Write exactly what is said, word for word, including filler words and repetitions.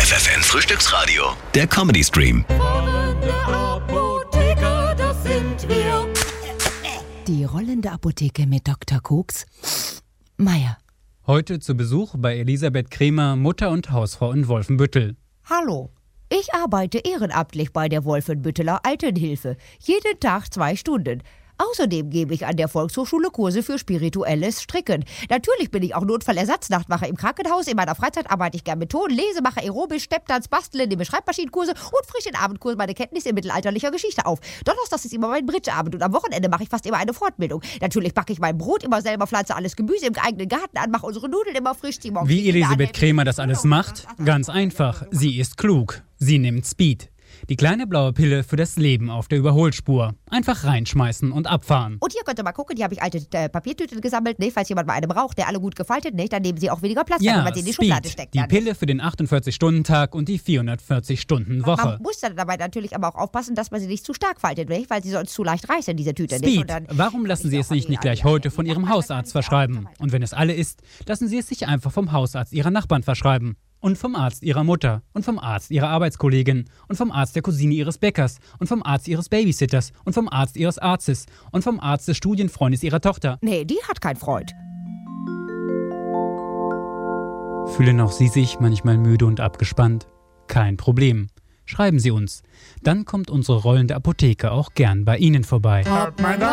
F F N Frühstücksradio, der Comedy-Stream. Rollende Apotheke, das sind wir. Die rollende Apotheke mit Doktor Koks Meier. Heute zu Besuch bei Elisabeth Kremer, Mutter und Hausfrau in Wolfenbüttel. Hallo, ich arbeite ehrenamtlich bei der Wolfenbütteler Altenhilfe. Jeden Tag zwei Stunden. Außerdem gebe ich an der Volkshochschule Kurse für spirituelles Stricken. Natürlich bin ich auch Notfallersatznachtwache im Krankenhaus. In meiner Freizeit arbeite ich gern mit Ton, lese, mache Aerobisch, Stepptanz, bastle, nehme Schreibmaschinenkurse und frische den Abendkurs meine Kenntnisse in mittelalterlicher Geschichte auf. Donnerstags ist immer mein Bridgeabend und am Wochenende mache ich fast immer eine Fortbildung. Natürlich backe ich mein Brot immer selber, pflanze alles Gemüse im eigenen Garten an, mache unsere Nudeln immer frisch. Wie Elisabeth Kremer das alles macht? Ganz einfach. Sie ist klug. Sie nimmt Speed. Die kleine blaue Pille für das Leben auf der Überholspur. Einfach reinschmeißen und abfahren. Und hier könnt ihr mal gucken, hier habe ich alte äh, Papiertüten gesammelt, ne, falls jemand mal eine braucht, der alle gut gefaltet, ne, dann nehmen sie auch weniger Platz, ja, wenn man sie in die Speed, Schublade steckt. die dann. Pille für den achtundvierzig-Stunden-Tag und die vierhundertvierzig-Stunden-Woche. Man muss dann dabei natürlich aber auch aufpassen, dass man sie nicht zu stark faltet, ne, weil sie sonst zu leicht reißt, diese Tüte. Speed, Und dann warum lassen Sie es sich nicht gleich heute von Ihrem Hausarzt verschreiben? Und wenn es alle ist, lassen Sie es sich einfach vom Hausarzt Ihrer Nachbarn verschreiben. Und vom Arzt ihrer Mutter und vom Arzt ihrer Arbeitskollegin und vom Arzt der Cousine ihres Bäckers und vom Arzt ihres Babysitters und vom Arzt ihres Arztes und vom Arzt des Studienfreundes ihrer Tochter. Nee, die hat keinen Freund. Fühlen auch Sie sich manchmal müde und abgespannt? Kein Problem. Schreiben Sie uns. Dann kommt unsere rollende Apotheke auch gern bei Ihnen vorbei. Hab meine